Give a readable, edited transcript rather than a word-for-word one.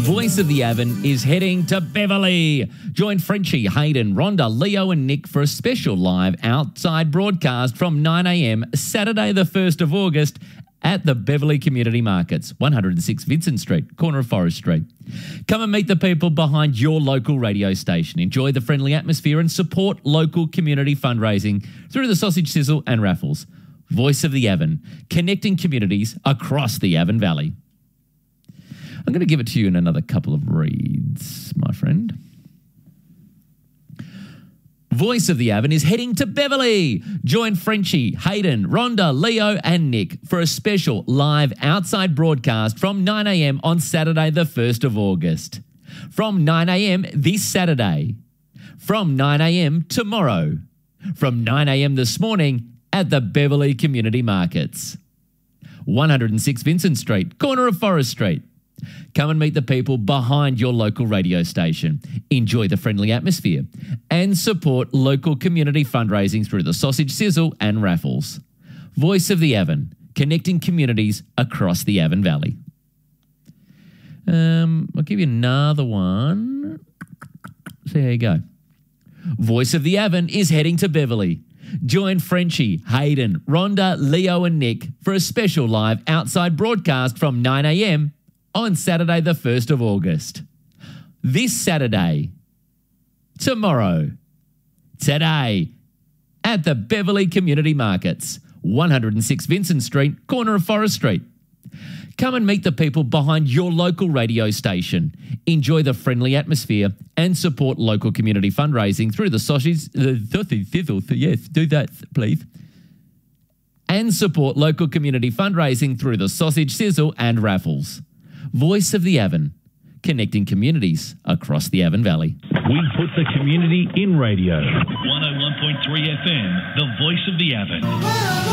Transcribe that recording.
Voice of the Avon is heading to Beverley. Join Frenchie, Hayden, Rhonda, Leo and Nick for a special live outside broadcast from 9 a.m. Saturday the 1st of August at the Beverley Community Markets, 106 Vincent Street, corner of Forest Street. Come and meet the people behind your local radio station. Enjoy the friendly atmosphere and support local community fundraising through the sausage sizzle and raffles. Voice of the Avon, connecting communities across the Avon Valley. I'm going to give it to you in another couple of reads, my friend. Voice of the Avon is heading to Beverley. Join Frenchie, Hayden, Rhonda, Leo and Nick for a special live outside broadcast from 9 a.m. on Saturday the 1st of August. From 9 a.m. this Saturday. From 9 a.m. tomorrow. From 9 a.m. this morning at the Beverley Community Markets. 106 Vincent Street, corner of Forest Street. Come and meet the people behind your local radio station. Enjoy the friendly atmosphere and support local community fundraising through the sausage sizzle and raffles. Voice of the Avon, connecting communities across the Avon Valley. I'll give you another one. See how you go. Voice of the Avon is heading to Beverley. Join Frenchie, Hayden, Rhonda, Leo and Nick for a special live outside broadcast from 9 a.m. on Saturday the 1st of August. This Saturday, tomorrow, today, at the Beverley Community Markets, 106 Vincent Street, corner of Forest Street. Come and meet the people behind your local radio station. Enjoy the friendly atmosphere and support local community fundraising through the sausage sizzle. Yes, do that, please. And support local community fundraising through the sausage sizzle and raffles. Voice of the Avon, connecting communities across the Avon Valley. We put the community in radio. 101.3 FM, the voice of the Avon.